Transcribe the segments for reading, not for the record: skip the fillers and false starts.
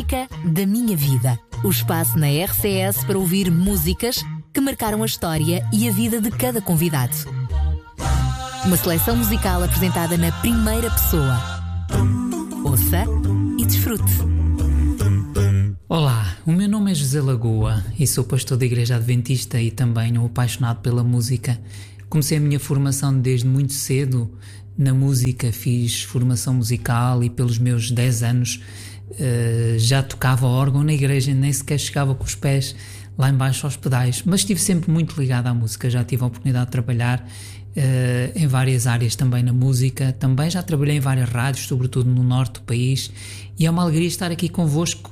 Música da Minha Vida. O espaço na RCS para ouvir músicas que marcaram a história e a vida de cada convidado. Uma seleção musical apresentada na primeira pessoa. Ouça e desfrute. Olá, o meu nome é José Lagoa e sou pastor da Igreja Adventista e também um apaixonado pela música. Comecei a minha formação desde muito cedo na música, fiz formação musical e pelos meus 10 anos já tocava órgão na igreja, nem sequer chegava com os pés lá embaixo aos pedais, mas estive sempre muito ligado à música. Já tive a oportunidade de trabalhar em várias áreas também na música, também já trabalhei em várias rádios, sobretudo no norte do país, e é uma alegria estar aqui convosco,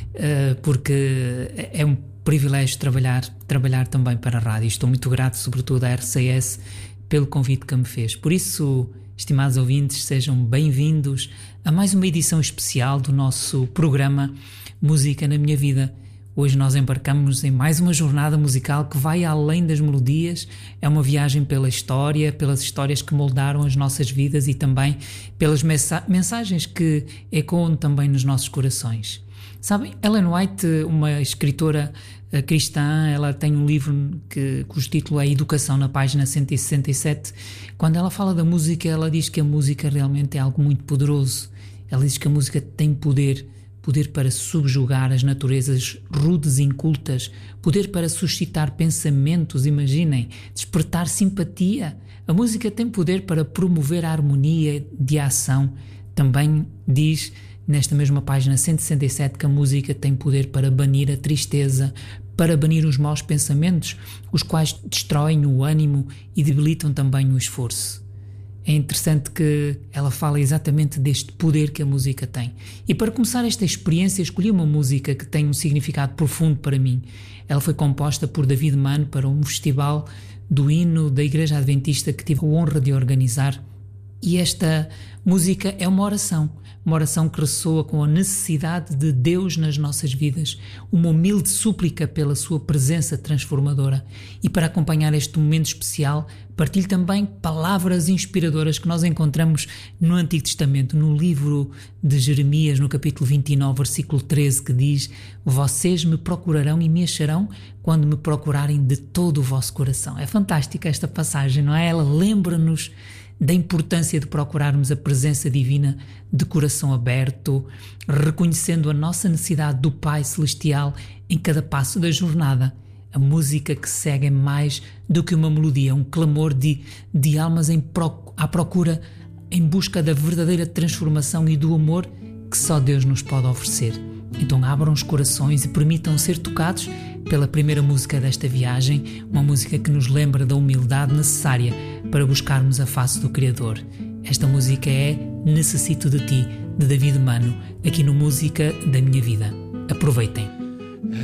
porque é um privilégio trabalhar também para a rádio. Estou muito grato, sobretudo à RCS, pelo convite que me fez. Por isso, estimados ouvintes, sejam bem-vindos a mais uma edição especial do nosso programa Música na Minha Vida. Hoje nós embarcamos em mais uma jornada musical que vai além das melodias. É uma viagem pela história, pelas histórias que moldaram as nossas vidas e também pelas mensagens que ecoam também nos nossos corações. Sabem, Ellen White, uma escritora cristã, ela tem um livro cujo título é Educação, na página 167. Quando ela fala da música, ela diz que a música realmente é algo muito poderoso. Ela diz que a música tem poder para subjugar as naturezas rudes e incultas, poder para suscitar pensamentos, imaginem, despertar simpatia. A música tem poder para promover a harmonia de ação. Também diz nesta mesma página 167 que a música tem poder para banir a tristeza, para banir os maus pensamentos, os quais destroem o ânimo e debilitam também o esforço. É interessante que ela fala exatamente deste poder que a música tem. E para começar esta experiência, escolhi uma música que tem um significado profundo para mim. Ela foi composta por David Mann para um festival do hino da Igreja Adventista que tive a honra de organizar. E esta música é uma oração que ressoa com a necessidade de Deus nas nossas vidas, uma humilde súplica pela sua presença transformadora. E para acompanhar este momento especial, partilho também palavras inspiradoras que nós encontramos no Antigo Testamento, no livro de Jeremias, no capítulo 29, versículo 13, que diz: "Vocês me procurarão e me acharão quando me procurarem de todo o vosso coração." É fantástica esta passagem, não é? Ela lembra-nos da importância de procurarmos a presença divina de coração aberto, reconhecendo a nossa necessidade do Pai Celestial em cada passo da jornada. A música que segue é mais do que uma melodia, um clamor de almas à procura, em busca da verdadeira transformação e do amor que só Deus nos pode oferecer. Então abram os corações e permitam ser tocados pela primeira música desta viagem, uma música que nos lembra da humildade necessária para buscarmos a face do Criador. Esta música é Necessito de Ti, de David Mann, aqui no Música da Minha Vida. Aproveitem!